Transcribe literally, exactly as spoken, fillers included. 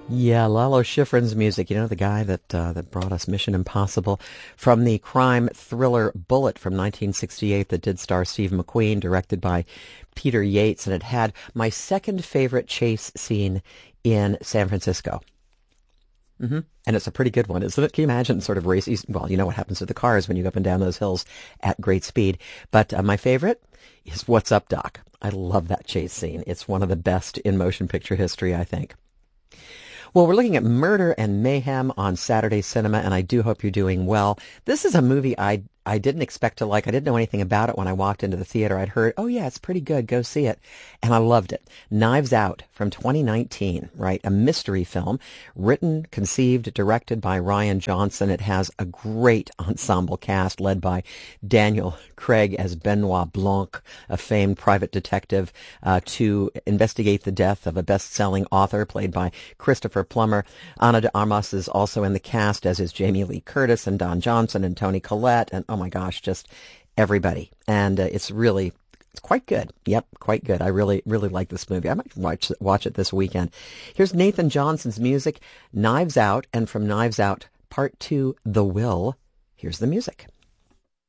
Yeah, Lalo Schifrin's music. You know, the guy that uh, that brought us Mission Impossible, from the crime thriller Bullet from nineteen sixty-eight that did star Steve McQueen, directed by Peter Yates, and it had my second favorite chase scene in San Francisco. hmm And it's a pretty good one, isn't it? Can you imagine sort of racing? Well, you know what happens to the cars when you go up and down those hills at great speed. But uh, my favorite is What's Up, Doc? I love that chase scene. It's one of the best in motion picture history, I think. Well, we're looking at Murder and Mayhem on Saturday Cinema, and I do hope you're doing well. This is a movie I I didn't expect to like. I didn't know anything about it when I walked into the theater. I'd heard, oh yeah, it's pretty good. Go see it. And I loved it. Knives Out from twenty nineteen, right? A mystery film written, conceived, directed by Rian Johnson. It has a great ensemble cast led by Daniel Craig as Benoit Blanc, a famed private detective, uh, to investigate the death of a best-selling author played by Christopher Plummer. Ana de Armas is also in the cast, as is Jamie Lee Curtis and Don Johnson and Toni Collette, and oh my gosh, just everybody. And uh, it's really, it's quite good. Yep, quite good. I really, really like this movie. I might watch, watch it this weekend. Here's Nathan Johnson's music, Knives Out, and from Knives Out Part two, The Will, here's the music.